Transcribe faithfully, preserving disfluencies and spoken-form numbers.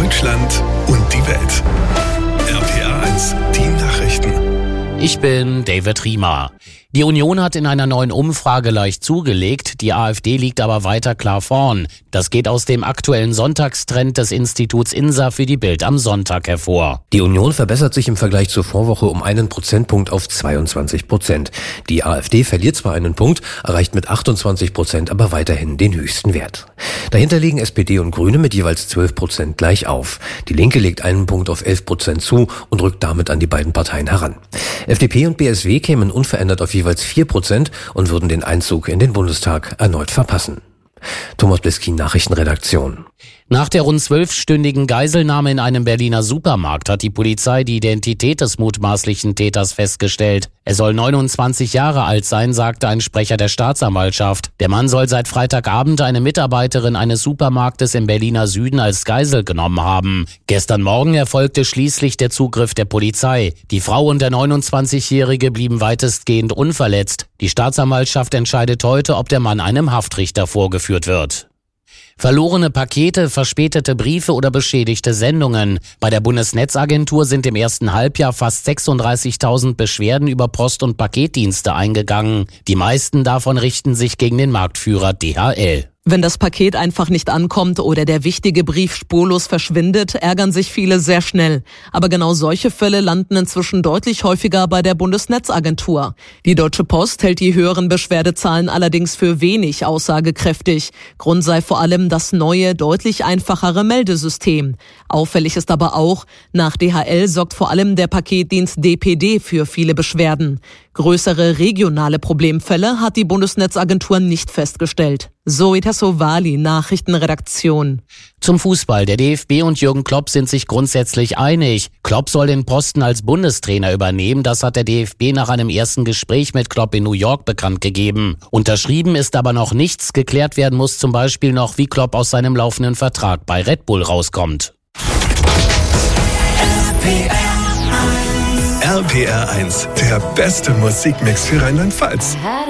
Deutschland und die Welt. R P R eins, die Nachrichten. Ich bin David Riemer. Die Union hat in einer neuen Umfrage leicht zugelegt, die AfD liegt aber weiter klar vorn. Das geht aus dem aktuellen Sonntagstrend des Instituts INSA für die Bild am Sonntag hervor. Die Union verbessert sich im Vergleich zur Vorwoche um einen Prozentpunkt auf zweiundzwanzig Prozent. Die AfD verliert zwar einen Punkt, erreicht mit achtundzwanzig Prozent aber weiterhin den höchsten Wert. Dahinter liegen S P D und Grüne mit jeweils zwölf Prozent gleich auf. Die Linke legt einen Punkt auf elf Prozent zu und rückt damit an die beiden Parteien heran. F D P und B S W kämen unverändert auf jeweils vier Prozent und würden den Einzug in den Bundestag erneut verpassen. Thomas Bliskin, Nachrichtenredaktion. Nach der rund zwölfstündigen Geiselnahme in einem Berliner Supermarkt hat die Polizei die Identität des mutmaßlichen Täters festgestellt. Er soll neunundzwanzig Jahre alt sein, sagte ein Sprecher der Staatsanwaltschaft. Der Mann soll seit Freitagabend eine Mitarbeiterin eines Supermarktes im Berliner Süden als Geisel genommen haben. Gestern Morgen erfolgte schließlich der Zugriff der Polizei. Die Frau und der neunundzwanzigjährige blieben weitestgehend unverletzt. Die Staatsanwaltschaft entscheidet heute, ob der Mann einem Haftrichter vorgeführt wird. Verlorene Pakete, verspätete Briefe oder beschädigte Sendungen. Bei der Bundesnetzagentur sind im ersten Halbjahr fast sechsunddreißigtausend Beschwerden über Post- und Paketdienste eingegangen. Die meisten davon richten sich gegen den Marktführer D H L. Wenn das Paket einfach nicht ankommt oder der wichtige Brief spurlos verschwindet, ärgern sich viele sehr schnell. Aber genau solche Fälle landen inzwischen deutlich häufiger bei der Bundesnetzagentur. Die Deutsche Post hält die höheren Beschwerdezahlen allerdings für wenig aussagekräftig. Grund sei vor allem das neue, deutlich einfachere Meldesystem. Auffällig ist aber auch, nach D H L sorgt vor allem der Paketdienst D P D für viele Beschwerden. Größere regionale Problemfälle hat die Bundesnetzagentur nicht festgestellt. Zoe Tassovali, Nachrichtenredaktion. Zum Fußball. Der D F B und Jürgen Klopp sind sich grundsätzlich einig. Klopp soll den Posten als Bundestrainer übernehmen. Das hat der D F B nach einem ersten Gespräch mit Klopp in New York bekannt gegeben. Unterschrieben ist aber noch nichts. Geklärt werden muss zum Beispiel noch, wie Klopp aus seinem laufenden Vertrag bei Red Bull rauskommt. R P R eins, der beste Musikmix für Rheinland-Pfalz.